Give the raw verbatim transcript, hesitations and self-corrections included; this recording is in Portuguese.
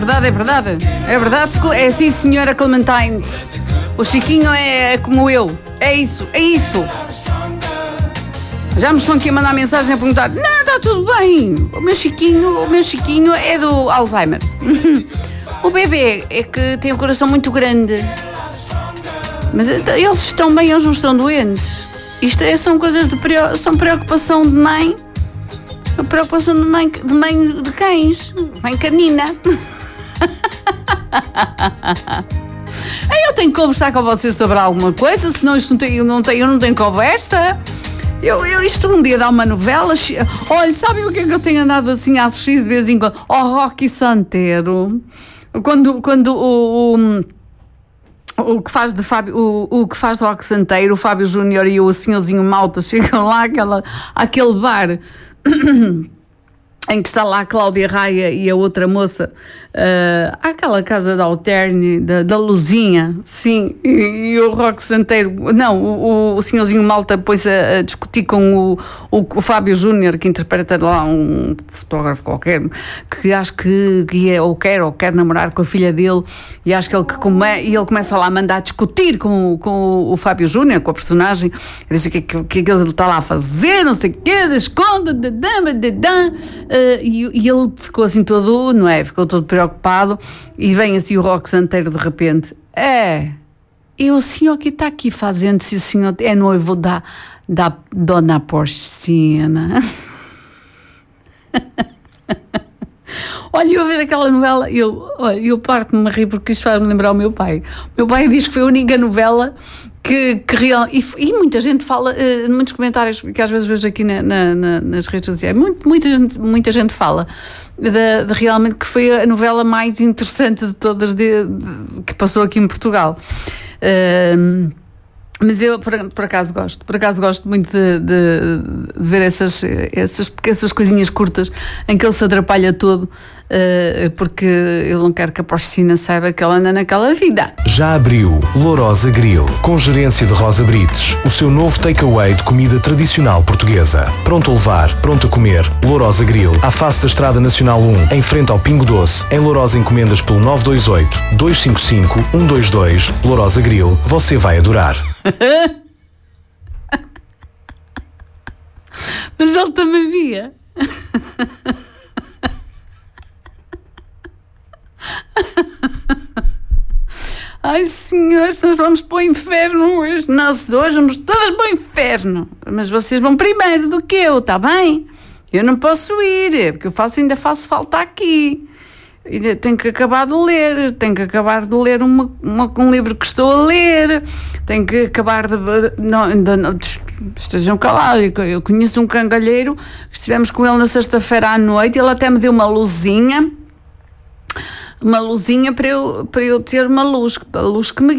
Verdade, é verdade. É verdade, é assim, senhora Clementine. O Chiquinho é, é como eu. É isso, é isso. Já me estão aqui a mandar mensagem a perguntar: não, está tudo bem. O meu Chiquinho, o meu Chiquinho é do Alzheimer. O bebê é que tem um coração muito grande. Mas eles estão bem, eles não estão doentes. Isto é, são coisas de são preocupação de mãe. Preocupação de mãe de, mãe de cães. Mãe canina. Eu tenho que conversar com vocês sobre alguma coisa, senão isto não tem, eu, não tenho, eu não tenho conversa. Eu, eu, isto um dia dá uma novela. Olha, sabem o que é que eu tenho andado assim a assistir de vez em quando? Ao Rocky Santeiro. Quando, quando o, o, o que faz de Fábio, o, o que faz de Rocky Santeiro, o Fábio Júnior e o senhorzinho Malta chegam lá àquela, àquele bar em que está lá a Cláudia Raia e a outra moça, uh, àquela casa da Alterne, da, da Luzinha, sim, e, e o Roque Santeiro, não, o, o senhorzinho Malta pôs a, a discutir com o, o, o Fábio Júnior, que interpreta lá um fotógrafo qualquer, que acho que, que é, ou quer, ou quer namorar com a filha dele, e acho que ele, que come, e ele começa lá a mandar discutir com, com o, o Fábio Júnior, com a personagem, e diz o que, que, que ele está lá a fazer, não sei o quê, desconta, dadã, dadã. Uh, e, e ele ficou assim todo, não é? Ficou todo preocupado e vem assim o Roque Santeiro de repente. É, e o senhor que está aqui fazendo, se o senhor é noivo da, da Dona Porcina. Olha, eu a ver aquela novela, eu, eu parto-me a rir porque isto faz-me lembrar o meu pai. O meu pai diz que foi a única novela que, que real, e, e muita gente fala, uh, muitos comentários que às vezes vejo aqui na, na, na, nas redes sociais, muito, muita, gente, muita gente fala de, de realmente que foi a novela mais interessante de todas de, de, que passou aqui em Portugal. Uh, Mas eu, por, por acaso, gosto. Por acaso gosto muito de, de, de ver essas, essas, essas coisinhas curtas em que ele se atrapalha todo, uh, porque ele não quer que a Porcina saiba que ela anda naquela vida. Já abriu Lourosa Grill, com gerência de Rosa Brites, o seu novo takeaway de comida tradicional portuguesa. Pronto a levar, pronto a comer. Lourosa Grill, à face da Estrada Nacional um, em frente ao Pingo Doce. Em Lourosa encomendas pelo nove dois oito, dois cinco cinco, um dois dois. Lourosa Grill, você vai adorar. Mas ele também via. Ai, senhores, nós vamos para o inferno hoje. Nós hoje vamos todas para o inferno. Mas vocês vão primeiro do que eu, está bem? Eu não posso ir, porque eu faço, ainda faço falta aqui. Tenho que acabar de ler, tenho que acabar de ler uma, uma, um livro que estou a ler, tenho que acabar de... Não, de, não, estejam calados, eu conheço um cangalheiro, estivemos com ele na sexta-feira à noite, ele até me deu uma luzinha, uma luzinha para eu, para eu ter uma luz, a luz que me